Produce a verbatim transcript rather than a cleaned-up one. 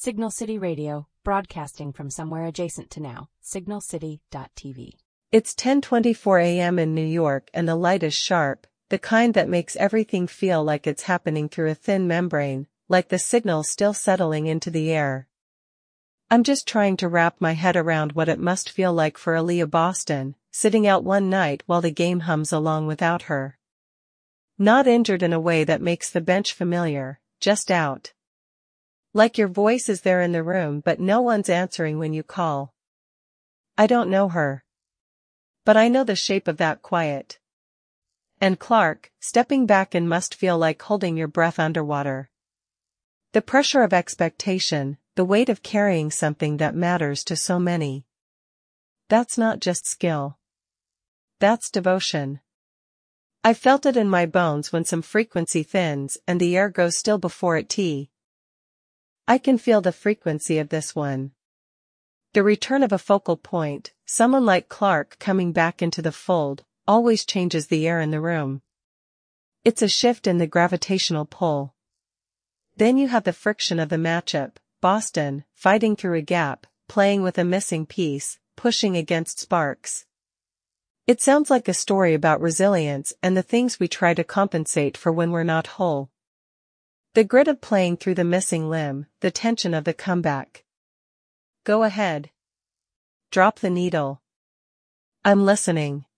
Signal City Radio, broadcasting from somewhere adjacent to now, signal city dot t v. It's ten twenty-four a m in New York and the light is sharp, the kind that makes everything feel like it's happening through a thin membrane, like the signal still settling into the air. I'm just trying to wrap my head around what it must feel like for Aaliyah Boston, sitting out one night while the game hums along without her. Not injured in a way that makes the bench familiar, just out. Like your voice is there in the room but no one's answering when you call. I don't know her. But I know the shape of that quiet. And Clark, stepping back in must feel like holding your breath underwater. The pressure of expectation, the weight of carrying something that matters to so many. That's not just skill. That's devotion. I felt it in my bones when some frequency thins and the air goes still before it tea. I can feel the frequency of this one. The return of a focal point, someone like Clark coming back into the fold, always changes the air in the room. It's a shift in the gravitational pull. Then you have the friction of the matchup, Boston, fighting through a gap, playing with a missing piece, pushing against sparks. It sounds like a story about resilience and the things we try to compensate for when we're not whole. The grit of playing through the missing limb, the tension of the comeback. Go ahead. Drop the needle. I'm listening.